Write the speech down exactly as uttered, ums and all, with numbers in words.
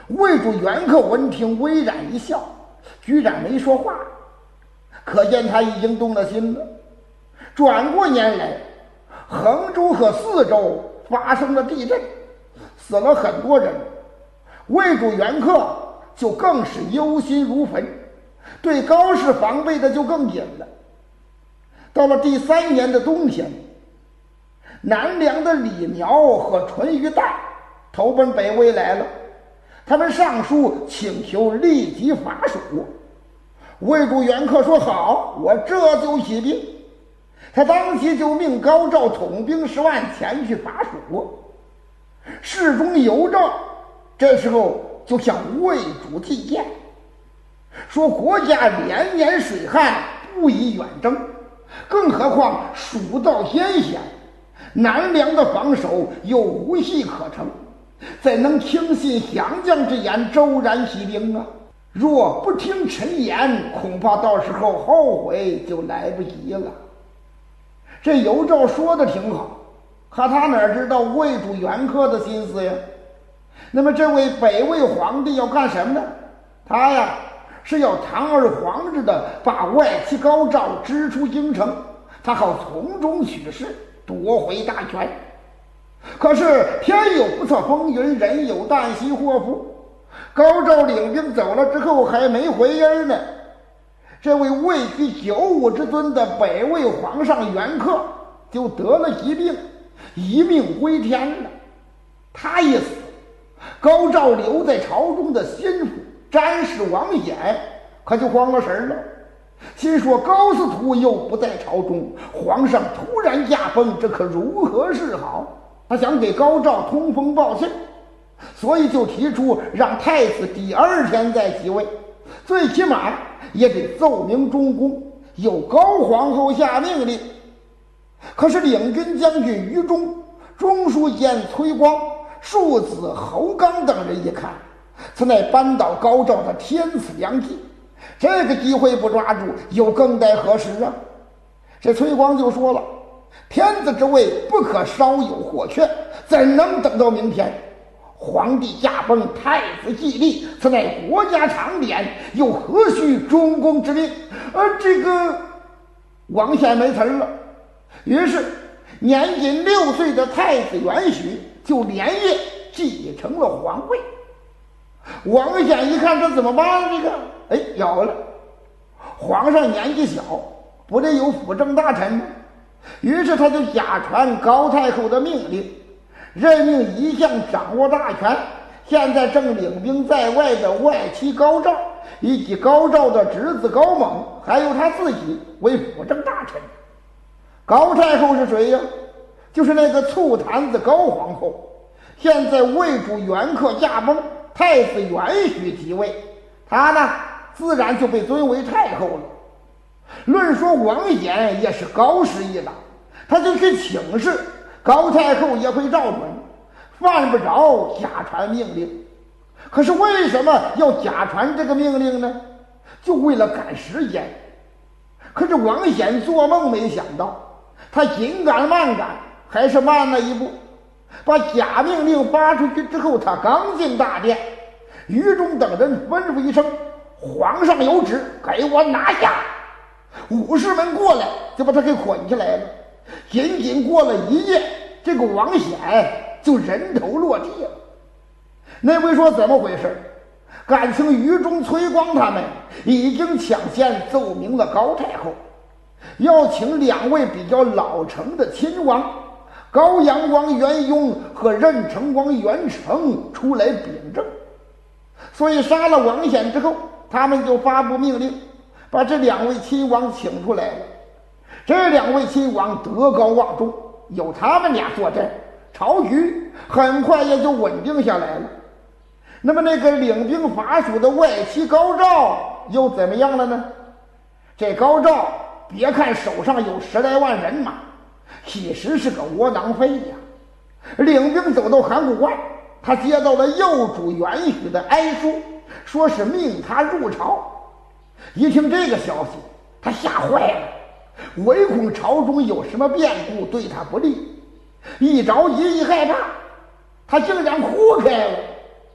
魏主元客闻听，微然一笑，居然没说话，可见他已经动了心了。转过年来，衡州和四州发生了地震，死了很多人，魏主元客就更是忧心如焚，对高氏防备的就更紧了。到了第三年的冬天，南梁的李苗和淳于代投奔北魏来了，他们上书请求立即伐蜀。魏主元客说好，我这就起兵。他当即就命高昭统兵十万前去伐蜀。侍中尤昭这时候就向魏主进谏，说国家连年水旱，不宜远征，更何况蜀道艰险，南梁的防守又无隙可乘，怎能听信降将之言，骤然起兵啊？若不听臣言，恐怕到时候后悔就来不及了。这尤昭说的挺好，可他哪知道魏主元客的心思呀？那么这位北魏皇帝要干什么呢？他呀是要堂而皇之的把外戚高昭支出京城，他好从中取势，夺回大权。可是天有不测风云，人有旦夕祸福。高昭领兵走了之后还没回音呢，这位位居九五之尊的北魏皇上元客就得了疾病，一命归天了。他一死，高昭留在朝中的心腹詹事王显可就慌了神了，心说高司徒又不在朝中，皇上突然驾崩，这可如何是好？他想给高昭通风报信，所以就提出让太子第二天再即位，最起码也得奏明中宫，有高皇后下命令。可是领军将军于忠、中书监崔光、庶子侯刚等人一看，此乃扳倒高昭的天赐良机，这个机会不抓住，又更待何时啊？这崔光就说了，天子之位不可稍有或缺，怎能等到明天？皇帝驾崩，太子继立，此乃国家常典，又何须中宫之令？而这个王显没词了。于是年仅六岁的太子元许就连夜继承了皇位。王显一看这怎么办？这个哎有了，皇上年纪小，不得有辅政大臣吗？于是他就假传高太后的命令，任命一向掌握大权，现在正领兵在外的外戚高昭，以及高昭的侄子高猛，还有他自己为辅政大臣。高太后是谁呀？就是那个醋坛子高皇后。现在魏主元客驾崩，太子元许即位，他呢自然就被尊为太后了。论说王显也是高师一党，他就去请示高太后，也会照准，犯不着假传命令。可是为什么要假传这个命令呢？就为了赶时间。可是王显做梦没想到，他紧赶慢赶，还是慢了一步。把假命令发出去之后，他刚进大殿，于中等人吩咐一声，皇上有旨，给我拿下。武士们过来就把他给捆起来了。仅仅过了一夜，这个王显就人头落地了。那位说怎么回事？感情于中、崔光他们已经抢先奏明了高太后，要请两位比较老成的亲王高阳王元雍和任城王元成出来秉政。所以杀了王显之后，他们就发布命令，把这两位亲王请出来了。这两位亲王德高望重，有他们俩坐镇，朝局很快也就稳定下来了。那么那个领兵伐蜀的外戚高昭又怎么样了呢？这高昭别看手上有十来万人马，其实是个窝囊废呀。领兵走到函谷关，他接到了右主元许的哀书，说是命他入朝。一听这个消息，他吓坏了，唯恐朝中有什么变故对他不利，一着急一害怕，他竟然哭开了。